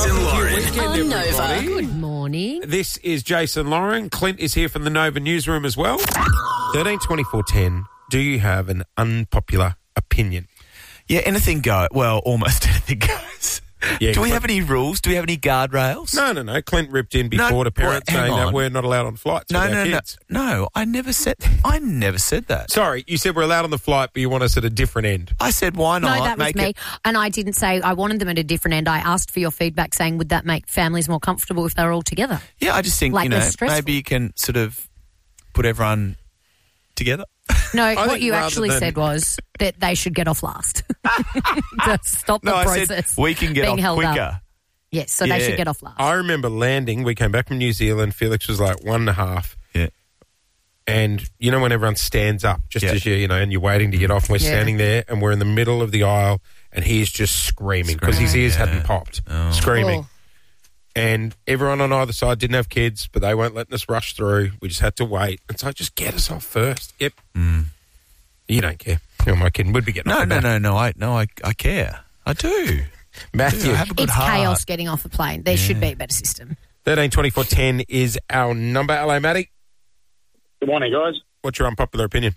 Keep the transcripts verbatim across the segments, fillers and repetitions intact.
Jason Lauren. On Nova. Good morning. This is Jason Lauren. Clint is here from the Nova newsroom as well. thirteen twenty-four ten. Do you have an unpopular opinion? Yeah, anything go. Well, almost anything goes. Yeah, Do we Clint- have any rules? Do we have any guardrails? No, no, no. Clint ripped in before No, to parents well, hang saying that on. we're not allowed on flights No, with no, our no, kids. no. I never said. I never said that. Sorry, you said we're allowed on the flight, but you want us at a different end. I said why No, not that was make me. it? And I didn't say I wanted them at a different end. I asked for your feedback saying, would that make families more comfortable if they were all together? Yeah, I just think Like you know less stressful. maybe you can sort of put everyone together. No, think what you rather actually than- said was that they should get off last to stop No, the I process. said we can get being off held quicker. Up. Yes, so Yeah. they should get off last. I remember landing. We came back from New Zealand. Felix was like one and a half. Yeah. And you know when everyone stands up just Yeah. as you, you know, and you're waiting to get off, and we're Yeah. standing there and we're in the middle of the aisle and he's just screaming because his Screaming, ears yeah. hadn't popped. Oh. Screaming. Oh. And everyone on either side didn't have kids, but they weren't letting us rush through. We just had to wait. It's like, just get us off first. Yep. You don't care. Who am I kidding? We'd be getting No, off the no, back. no, no. I no, I, I care. I do. Matthew, I have a good It's heart. chaos getting off a plane. There should be a better system. thirteen twenty-four ten is our number. Hello, Matty. Good morning, guys. What's your unpopular opinion?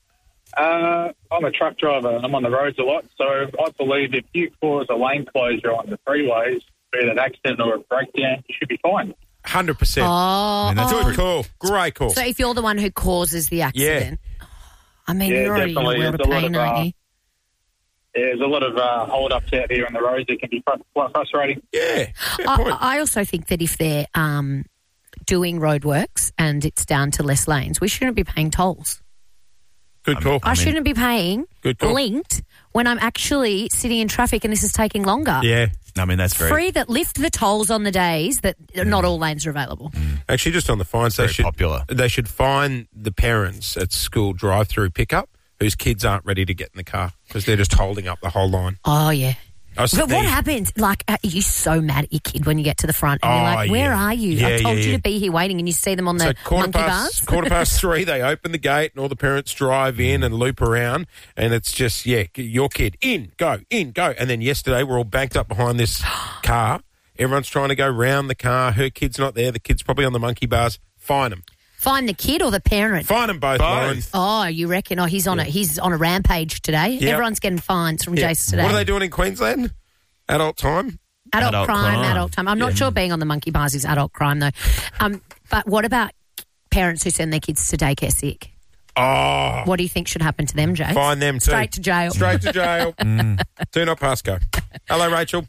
Uh, I'm a truck driver and I'm on the roads a lot, so I believe if you cause a lane closure on the freeways, be it an accident or a breakdown, you should be fined. one hundred percent. Oh, mean, that's oh. Good call. Great call. So if you're the one who causes the accident, I mean, Yeah, you're already in a definitely. world of There's a lot pain, of, uh, aren't you? There's a lot of uh, hold-ups out here on the roads that can be fr- quite frustrating. yeah. Fair point. I, I also think that if they're um, doing roadworks and it's down to less lanes, we shouldn't be paying tolls. Good call. I, shouldn't be paying Good call. linked when I'm actually sitting in traffic and this is taking longer. Yeah. I mean, that's very Free that lift the tolls on the days that not all lanes are available. Actually, just on the fines, they very should popular. they should fine the parents at school drive-through pickup whose kids aren't ready to get in the car because they're just holding up the whole line. Oh, yeah. I was But there- what happens? Like, are you so mad at your kid when you get to the front and you're Oh, like, where yeah. are you? Yeah, I told yeah, you yeah. to be here waiting and you see them on the So quarter monkey past, bars. quarter past three, they open the gate and all the parents drive in and loop around, and it's just yeah, your kid in, go, in, go. And then yesterday we're all banked up behind this car. Everyone's trying to go round the car. Her kid's not there. The kid's probably on the monkey bars. Fine them. Find the kid or the parent? Fine them both. Both. Lauren. Oh, you reckon? Oh, he's on a he's on a rampage today. Yep. Everyone's getting fines from Yeah. Jason today. What are they doing in Queensland? Adult time. Adult, Adult crime, crime. adult time. I'm not sure being on the monkey bars is adult crime though. Um, but what about parents who send their kids to daycare sick? Oh, What do you think should happen to them, Jay? fine them too. Straight to jail. Straight to jail. Do not pass go. Hello, Rachel.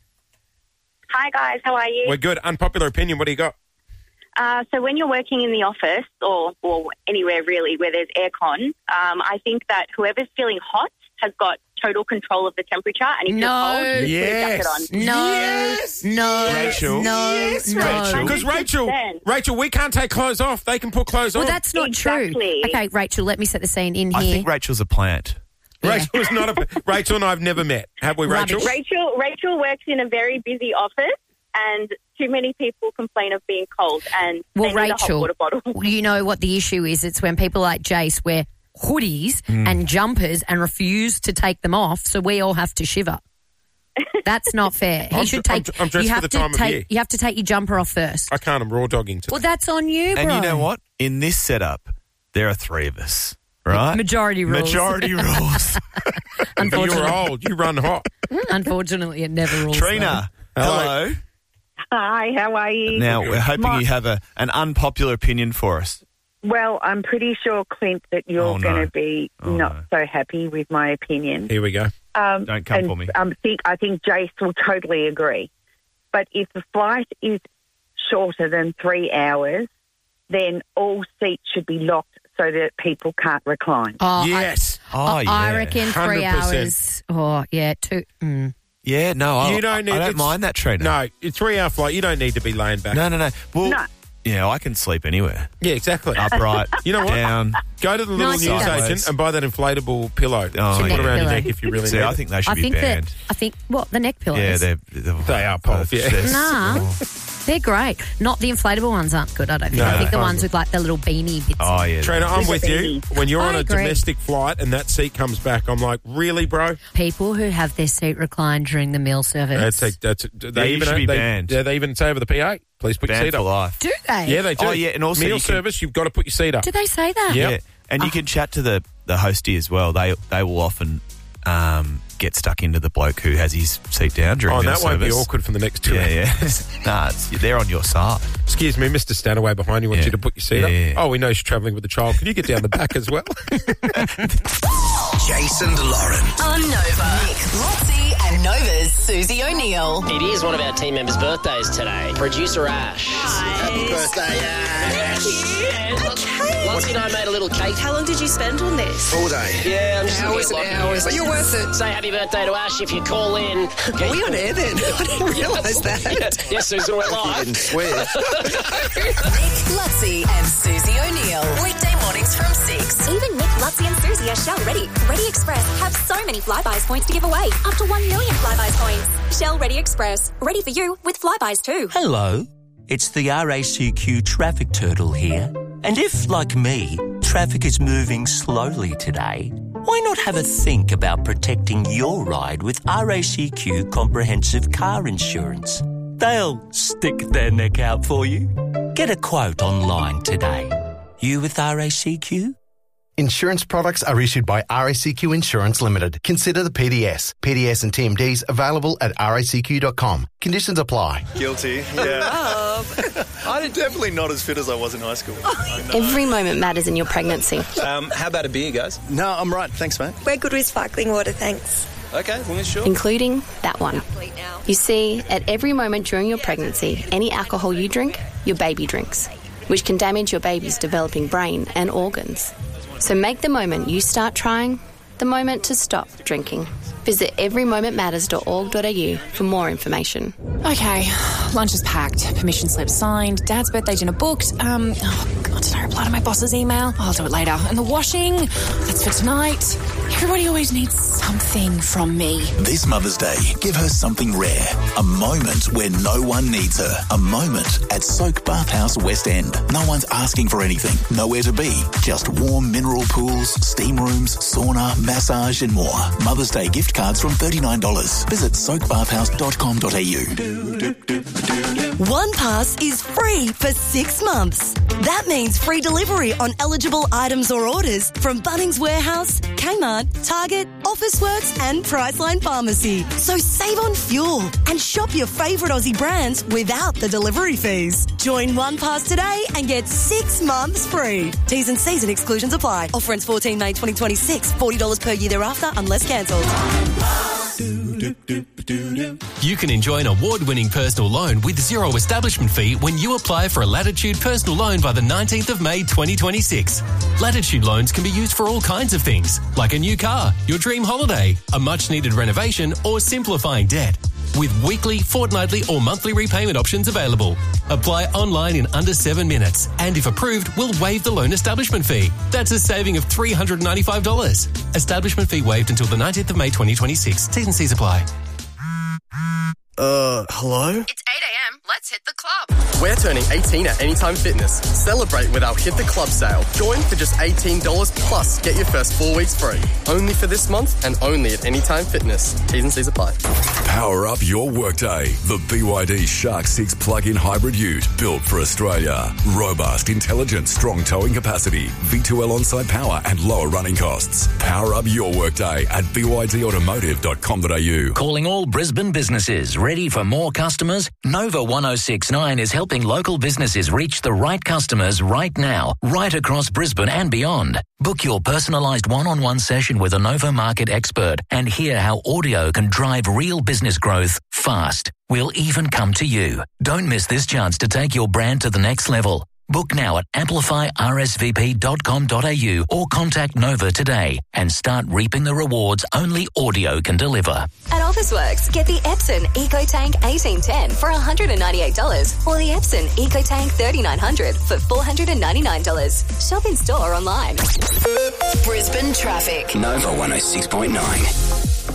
Hi guys, how are you? We're good. Unpopular opinion. What do you got? Uh, so when you're working in the office or, or anywhere really where there's aircon, um, I think that whoever's feeling hot has got total control of the temperature, and if No. you're cold, just put a jacket on. No, Yes. no, Rachel. no, Yes, no. Rachel. Because Rachel, one hundred percent. Rachel, we can't take clothes off. They can put clothes Well, on. that's not Exactly. true. Okay, Rachel, let me set the scene in I here. think Rachel's a plant. Rachel is not a. Rachel and I have never met. Have we, Rachel? Rubbish. Rachel, Rachel works in a very busy office, and too many people complain of being cold, and Well, they need a hot Rachel, water bottle. you know what the issue is? It's when people like Jace wear hoodies Hmm. and jumpers and refuse to take them off, so we all have to shiver. That's not fair. He I'm should dr- I'm take. dr- I'm dressed you for have the to time of take. year. You have to take your jumper off first. I can't. I'm raw dogging today. Well, that's on you, bro. And you know what? In this setup, there are three of us, right? Majority rules. Majority rules. You're Unfortunately, old. You run hot. unfortunately, it never rules. Trina, Hello. hello. Hi, how are you? Now, we're hoping My- you have a, an unpopular opinion for us. Well, I'm pretty sure, Clint, that you're Oh, no. going to be Oh, not no. so happy with my opinion. Here we go. Um, Don't come and, for me. Um, think, I think Jace will totally agree. But if the flight is shorter than three hours, then all seats should be locked so that people can't recline. Oh, Yes. Oh, I, yeah. I reckon three one hundred percent. hours. Oh, yeah, two. Mm. Yeah, no, I, You don't need- I don't it's- mind that, Trina. No, it's three hour flight. You don't need to be laying back. No, no, no. Well, No. you know, I can sleep anywhere. Yeah, exactly. Upright, You know what? down. Go to the little Nice news sideways. agent and buy that inflatable pillow. Oh, to yeah. put around your Pillow. neck if you really See, need I it. think they should I be think banned. that. I think what the neck pillows. Yeah, they're, they're They are pulp, yeah. they're- Nah. oh. They're great. Not the inflatable ones aren't good, I don't think. No, I think the no. ones with like the little beanie bits. Oh, yeah. Trina, I'm with you. When you're I on a agree. domestic flight and that seat comes back, I'm like, really, bro? People who have their seat reclined during the meal service. That's a, that's a, they Yeah, you even should be they, banned. Yeah, they even say over the P A, please put your Banned seat for up. life. Do they? Yeah, they do. Oh, yeah, and also meal you can- service, you've got to put your seat up. Do they say that? Yeah. Yeah. And you can chat to the, the hostie as well. They they will often um, get stuck into the bloke who has his seat down during Oh, and meal that won't be service. awkward for the next two Yeah, hours. yeah. nah, it's, they're on your side. Excuse me, Mister Stanaway behind you wants Yeah. you to put your seat Yeah. up. Oh, we know she's travelling with a child. Can you get down the back as well? Jason Lauren. On Nova. Nick, Lotzie and Nova's Susie O'Neill. It is one of our team members' birthdays today. Producer Ash. Happy birthday, Ash. Lotzie and I made a little cake. How long did you spend on this? All day. Yeah, I'm just Hours a bit and lucky. hours. But you're worth it. Say happy birthday to Ash if you call in. Are we on air then? I didn't realise that. Yes, Susan, we're live. Didn't swear. Nick, Lotzie and Susie O'Neill. Weekday mornings from six. Even Nick, Lutzi and Susie are Shell Ready. Ready Express have so many Flybuys points to give away. Up to one million Flybuys points. Shell Ready Express. Ready for you with Flybuys too. Hello, it's the R A C Q Traffic Turtle here. And if, like me, traffic is moving slowly today, why not have a think about protecting your ride with R A C Q Comprehensive Car Insurance? They'll stick their neck out for you. Get a quote online today. You with R A C Q? Insurance products are issued by R A C Q Insurance Limited. Consider the P D S. P D S and T M Ds available at R A C Q dot com. Conditions apply. Guilty, yeah. I'm definitely not as fit as I was in high school. Every moment matters in your pregnancy. Um, how about a beer, guys? No, I'm right. Thanks, mate. We're good with sparkling water, thanks. Okay, well, sure. Including that one. You see, at every moment during your pregnancy, any alcohol you drink, your baby drinks, which can damage your baby's developing brain and organs. So make the moment you start trying the moment to stop drinking. Visit every moment matters dot org dot a u for more information. Okay, lunch is packed, permission slip signed, Dad's birthday dinner booked. Um, oh God, did I reply to my boss's email? I'll do it later. And the washing, that's for tonight. Everybody always needs something from me. This Mother's Day, give her something rare. A moment where no one needs her. A moment at Soak Bathhouse West End. No one's asking for anything. Nowhere to be. Just warm mineral pools, steam rooms, sauna, massage and more. Mother's Day gift cards from thirty-nine dollars. Visit soak bathhouse dot com dot a u. One Pass is free for six months. That means free delivery on eligible items or orders from Bunnings Warehouse, Kmart, Target, Officeworks and Priceline Pharmacy. So save on fuel and shop your favourite Aussie brands without the delivery fees. Join One Pass today and get six months free. T's and C's and exclusions apply. Offer ends fourteen May twenty twenty-six. forty dollars per year thereafter unless cancelled. You can enjoy an award-winning personal loan with zero establishment fee when you apply for a Latitude personal loan by the nineteenth of May twenty twenty-six. Latitude loans can be used for all kinds of things, like a new car, your dream holiday, a much-needed renovation, or simplifying debt. With weekly, fortnightly, or monthly repayment options available. Apply online in under seven minutes, and if approved, we'll waive the loan establishment fee. That's a saving of three hundred ninety-five dollars. Establishment fee waived until the nineteenth of May twenty twenty-six. T's and C's apply. Uh, hello? It's eight a.m. Let's hit the club. We're turning eighteen at Anytime Fitness. Celebrate with our Hit the Club sale. Join for just eighteen dollars plus get your first four weeks free. Only for this month and only at Anytime Fitness. T's and C's apply. Power up your workday. The B Y D Shark six plug-in hybrid ute built for Australia. Robust, intelligent, strong towing capacity, V two L on-site power and lower running costs. Power up your workday at b y d automotive dot com dot a u. Calling all Brisbane businesses. Ready for more customers? Nova one oh six nine is helping local businesses reach the right customers right now, right across Brisbane and beyond. Book your personalised one-on-one session with a Nova Market expert and hear how audio can drive real business growth fast. We'll even come to you. Don't miss this chance to take your brand to the next level. Book now at amplify r s v p dot com dot a u or contact Nova today and start reaping the rewards only audio can deliver. At Officeworks, get the Epson EcoTank eighteen ten for one hundred ninety-eight dollars or the Epson EcoTank thirty-nine hundred for four hundred ninety-nine dollars. Shop in store or online. Brisbane traffic. Nova one oh six point nine.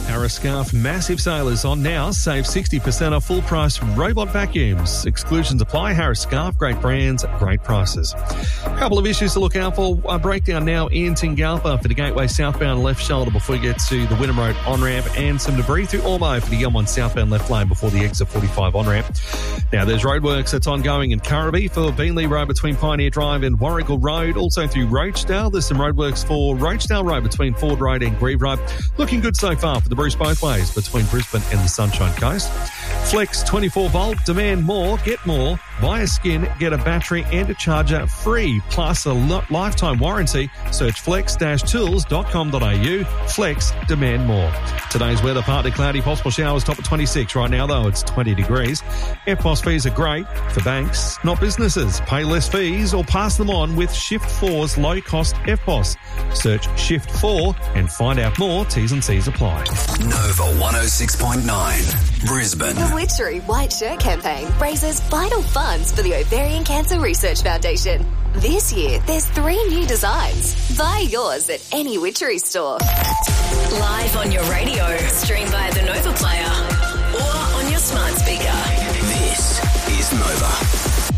Harris Scarf massive sale is on now. Save sixty percent off full price robot vacuums. Exclusions apply. Harris Scarf, great brands, great prices. A couple of issues to look out for. A breakdown now in Tingalpa for the Gateway southbound left shoulder before you get to the Wynnum Road on-ramp, and some debris through Ormo for the M one southbound left lane before the exit forty-five on-ramp. Now, there's roadworks that's ongoing in Currabee for Beanley Road between Pioneer Drive and Warrigal Road. Also through Roachdale, there's some roadworks for Roachdale Road between Ford Road and Grieve Road. Looking good so far for the Bruce both ways between Brisbane and the Sunshine Coast. Flex twenty-four volt, demand more, get more. Buy a skin, get a battery and a charger free, plus a lo- lifetime warranty. Search flex dash tools dot com dot a u. Flex, demand more. Today's weather, partly cloudy, possible showers, top at twenty-six. Right now, though, it's twenty degrees. F P O S fees are great for banks, not businesses. Pay less fees or pass them on with Shift four's low-cost F P O S. Search Shift four and find out more. T's and C's apply. Nova one oh six point nine, Brisbane. The Witchery White Shirt campaign raises vital funds for the Ovarian Cancer Research Foundation. This year, there's three new designs. Buy yours at any Witchery store. Live on your radio, stream via the Nova Player, or on your smart speaker. This is Nova.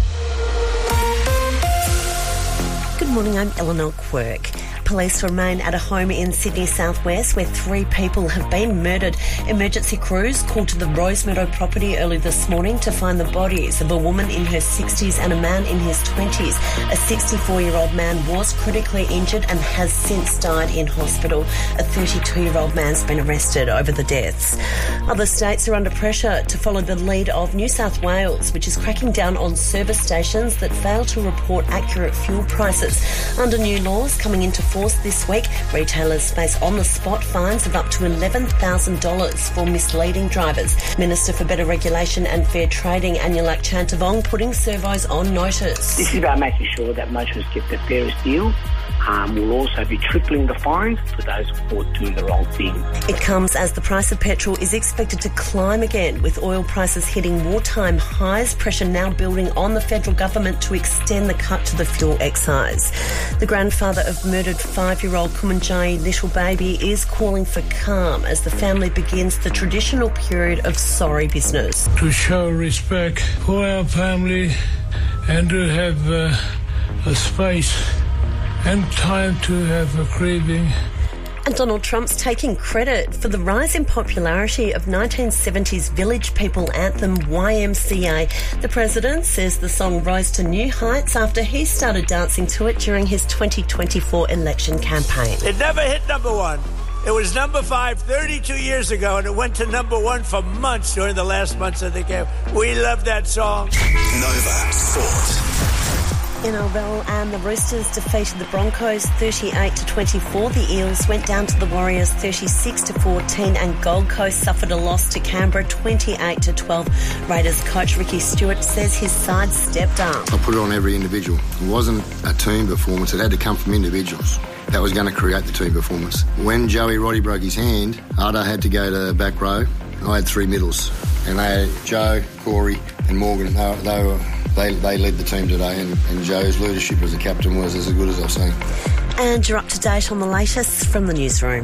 Good morning, I'm Eleanor Quirk. Police remain at a home in Sydney southwest where three people have been murdered. Emergency crews called to the Rosemeadow property early this morning to find the bodies of a woman in her sixties and a man in his twenties. A sixty-four-year-old man was critically injured and has since died in hospital. A thirty-two-year-old man's been arrested over the deaths. Other states are under pressure to follow the lead of New South Wales, which is cracking down on service stations that fail to report accurate fuel prices. Under new laws coming into force this week, retailers face on-the-spot fines of up to eleven thousand dollars for misleading drivers. Minister for Better Regulation and Fair Trading, Anulak Chantavong, putting servos on notice. This is about making sure that motorists get the fairest deal. Um, we'll also be tripling the fines for those who are doing the wrong thing. It comes as the price of petrol is expected to climb again, with oil prices hitting wartime highs. Pressure now building on the federal government to extend the cut to the fuel excise. The grandfather of murdered five-year-old Kumanjayi little baby is calling for calm as the family begins the traditional period of sorry business. To show respect for our family and to have uh, a space and time to have a grieving. And Donald Trump's taking credit for the rise in popularity of nineteen seventies Village People anthem Y M C A. The president says the song rose to new heights after he started dancing to it during his twenty twenty-four election campaign. It never hit number one. It was number five thirty-two years ago, and it went to number one for months during the last months of the game. We love that song. Nova Sport. N R L and the Roosters defeated the Broncos thirty-eight to twenty-four. The Eels went down to the Warriors thirty-six to fourteen, and Gold Coast suffered a loss to Canberra twenty-eight to twelve. Raiders coach Ricky Stewart says his side stepped up. I put it on every individual. It wasn't a team performance. It had to come from individuals. That was going to create the team performance. When Joey Roddy broke his hand, Ardo had to go to the back row. I had three middles, and they had Joe, Corey and Morgan. They, they were... They, they led the team today, and, and Joe's leadership as a captain was as good as I've seen. And you're up to date on the latest from the newsroom.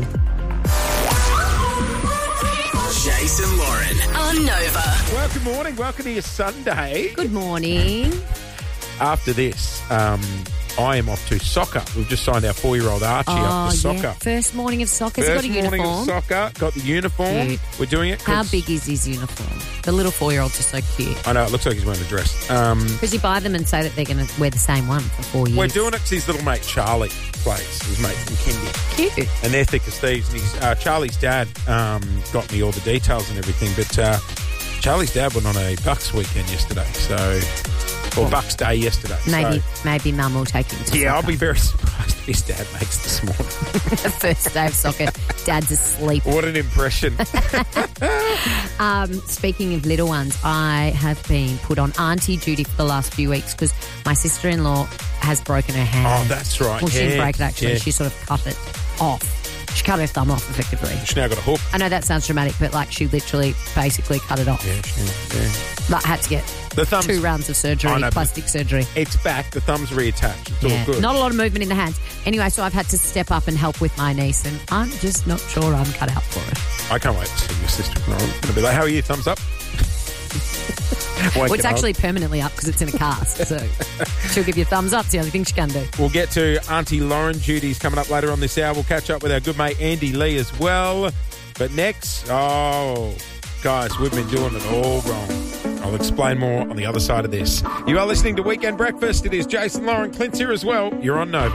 Jason Lauren on Nova. Well, good morning. Welcome to your Sunday. Good morning. After this, um, I am off to soccer. We've just signed our four-year-old Archie oh, up for yeah. soccer. First morning of soccer. First Has he got a morning uniform? of soccer. Got the uniform. Cute. We're doing it. How big is his uniform? The little four-year's are so cute. I know. It looks like he's wearing a dress. Um, because you buy them and say that they're going to wear the same one for four years. We're doing it because his little mate Charlie plays. His mate from Kindy. Cute. And they're thick as thieves. And he's, uh, Charlie's dad um, got me all the details and everything. But uh, Charlie's dad went on a Bucks weekend yesterday. So... Or Bucks Day yesterday. Maybe so. maybe Mum will take him to Yeah, soccer. I'll be very surprised if his dad makes this morning. The first day of soccer, Dad's asleep. What an impression. um, speaking of little ones, I have been put on auntie duty for the last few weeks because my sister-in-law has broken her hand. Oh, that's right. Well, she yeah. didn't break it, actually. Yeah. She sort of cut it off. She cut her thumb off, effectively. She's now got a hook. I know that sounds dramatic, but, like, she literally basically cut it off. Yeah, yeah, yeah. But had to get the thumb's, two rounds of surgery, oh, no, plastic surgery. It's back. The thumb's reattached. It's yeah, all good. Not a lot of movement in the hands. Anyway, so I've had to step up and help with my niece, and I'm just not sure I'm cut out for it. I can't wait to see your sister tomorrow. I'm going to be like, how are you? Thumbs up? Well, it's actually permanently up because it's in a cast. So she'll give you a thumbs up. It's the only thing she can do. We'll get to Auntie Lauren duties coming up later on this hour. We'll catch up with our good mate Andy Lee as well. But next, oh, guys, we've been doing it all wrong. I'll explain more on the other side of this. You are listening to Weekend Breakfast. It is Jason, Lauren, Clint's here as well. You're on Nova.